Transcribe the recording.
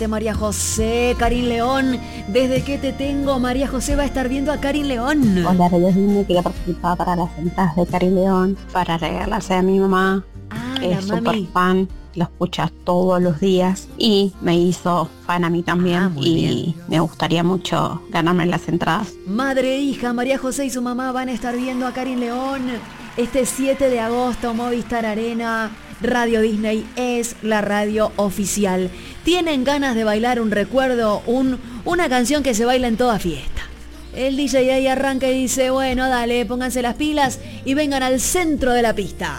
presente María José, Karin León. Desde que te tengo, María José va a estar viendo a Karin León. Hola, Radio Disney, quería participar para las entradas de Karin León, para regalarse a mi mamá, que es súper fan, lo escucha todos los días y me hizo fan a mí también y me gustaría mucho ganarme las entradas. Madre e hija, María José y su mamá van a estar viendo a Karin León este 7 de agosto, Movistar Arena. Radio Disney es la radio oficial. ¿Tienen ganas de bailar un recuerdo, una canción que se baila en toda fiesta? El DJ ahí arranca y dice, bueno, dale, pónganse las pilas y vengan al centro de la pista.